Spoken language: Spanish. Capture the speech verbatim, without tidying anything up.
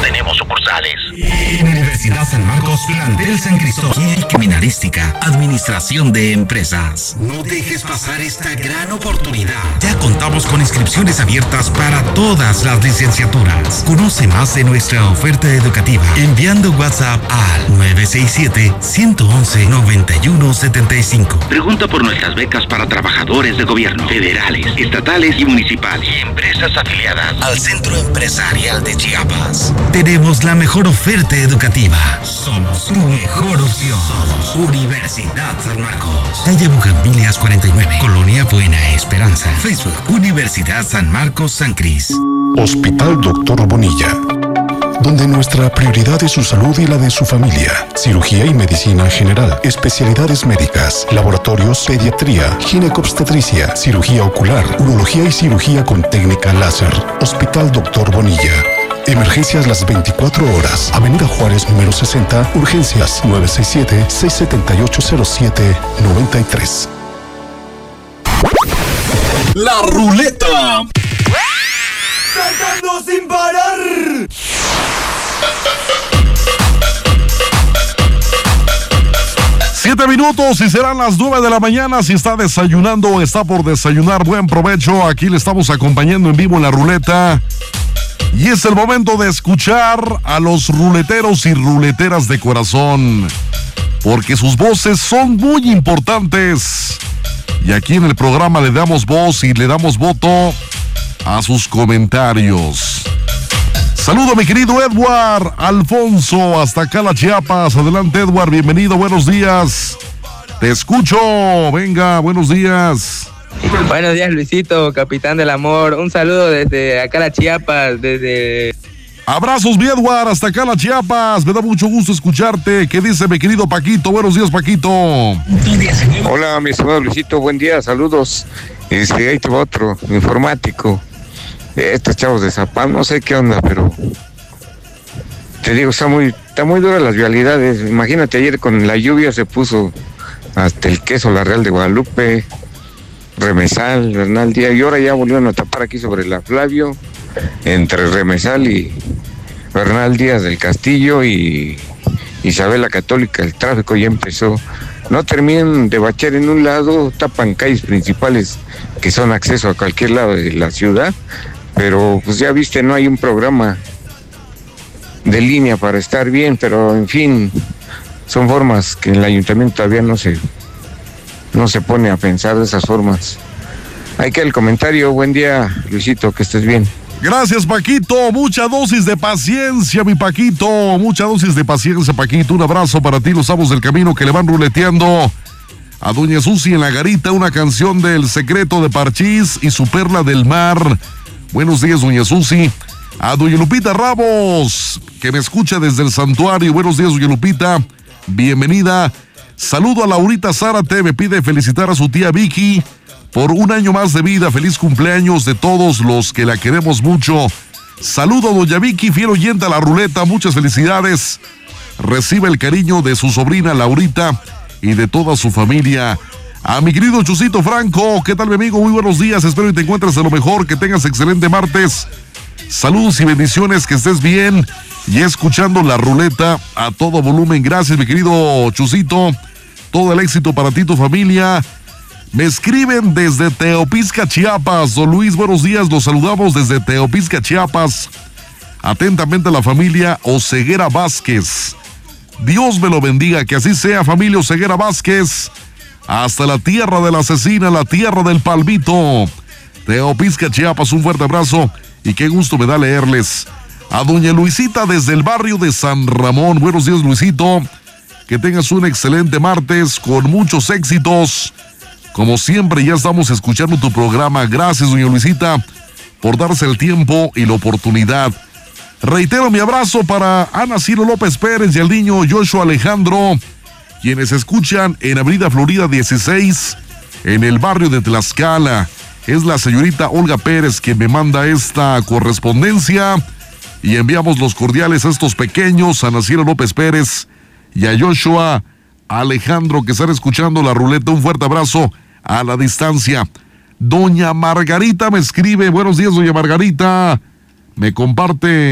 tenemos sucursales. Universidad San Marcos, plantel San Cristóbal, criminalística, administración de empresas. No dejes pasar esta gran oportunidad. Ya contamos con inscripciones abiertas para todas las licenciaturas. Conoce más de nuestra oferta educativa enviando WhatsApp al nueve seis siete, uno uno uno, nueve uno siete cinco. Pregunta por nuestras becas para trabajadores de gobierno, federales, estatales y municipales y empresas afiliadas al Centro Empresarial de Chiapas. Tenemos la mejor oferta educativa. Somos tu mejor opción. Somos Universidad San Marcos. Calle Bugambilias cuarenta y nueve, Colonia Buena Esperanza. Facebook, Universidad San Marcos San Cris. Hospital Doctor Bonilla, donde nuestra prioridad es su salud y la de su familia. Cirugía y medicina general, especialidades médicas, laboratorios, pediatría, ginecobstetricia, cirugía ocular, urología y cirugía con técnica láser. Hospital Doctor Bonilla. Emergencias las veinticuatro horas. Avenida Juárez número sesenta, urgencias nueve seis siete, seis siete ocho, cero siete nueve tres. La ruleta. ¡Saltando sin parar! Siete minutos y serán las nueve de la mañana. Si está desayunando o está por desayunar, buen provecho. Aquí le estamos acompañando en vivo en la ruleta. Y es el momento de escuchar a los ruleteros y ruleteras de corazón, porque sus voces son muy importantes. Y aquí en el programa le damos voz y le damos voto a sus comentarios. Saludo a mi querido Edward Alfonso, hasta acá la Chiapas. Adelante, Edward, bienvenido, buenos días. Te escucho, venga, buenos días. Buenos días, Luisito, capitán del amor. Un saludo desde acá la Chiapas, desde... Abrazos, mi Edward, hasta acá la Chiapas. Me da mucho gusto escucharte. ¿Qué dice mi querido Paquito? Buenos días, Paquito. Hola, mi estimado Luisito, buen día, saludos. Este, ahí te va otro informático. Estos chavos de Zapán, no sé qué onda, pero te digo, está muy, está muy dura las vialidades. Imagínate, ayer con la lluvia se puso hasta el queso La Real de Guadalupe, Remesal, Bernal Díaz, y ahora ya volvieron a tapar aquí sobre la Flavio, entre Remesal y Bernal Díaz del Castillo y Isabel la Católica. El tráfico ya empezó. No terminan de bachear en un lado, tapan calles principales que son acceso a cualquier lado de la ciudad, pero pues ya viste, no hay un programa de línea para estar bien, pero en fin, son formas que el ayuntamiento todavía no se, no se pone a pensar de esas formas. Ahí queda el comentario. Buen día, Luisito, que estés bien. Gracias, Paquito. Mucha dosis de paciencia, mi Paquito. Mucha dosis de paciencia, Paquito. Un abrazo para ti, los amos del camino que le van ruleteando a Doña Susi en la garita, una canción del Secreto de Parchís y su Perla del Mar. Buenos días, Doña Susi. A Doña Lupita Ramos, que me escucha desde el santuario. Buenos días, Doña Lupita. Bienvenida. Saludo a Laurita Zárate. Me pide felicitar a su tía Vicky por un año más de vida. Feliz cumpleaños de todos los que la queremos mucho. Saludo a Doña Vicky, fiel oyente a la ruleta. Muchas felicidades. Recibe el cariño de su sobrina Laurita y de toda su familia. A mi querido Chusito Franco, ¿qué tal, mi amigo? Muy buenos días, espero que te encuentres de lo mejor, que tengas excelente martes. Saludos y bendiciones, que estés bien y escuchando la ruleta a todo volumen. Gracias, mi querido Chusito. Todo el éxito para ti y tu familia. Me escriben desde Teopisca, Chiapas. Don Luis, buenos días, los saludamos desde Teopisca, Chiapas. Atentamente la familia Oseguera Vázquez. Dios me lo bendiga, que así sea, familia Oseguera Vázquez. Hasta la tierra de la asesina, la tierra del palmito. Teopisca, Chiapas, un fuerte abrazo y qué gusto me da leerles. A Doña Luisita desde el barrio de San Ramón. Buenos días, Luisito. Que tengas un excelente martes con muchos éxitos. Como siempre, ya estamos escuchando tu programa. Gracias, Doña Luisita, por darse el tiempo y la oportunidad. Reitero mi abrazo para Ana Ciro López Pérez y el niño Joshua Alejandro, quienes escuchan en Avenida Florida dieciséis, en el barrio de Tlaxcala. Es la señorita Olga Pérez que me manda esta correspondencia y enviamos los cordiales a estos pequeños, a Ana Ciro López Pérez y a Joshua Alejandro, que están escuchando la ruleta. Un fuerte abrazo a la distancia. Doña Margarita me escribe. Buenos días, doña Margarita. Me comparte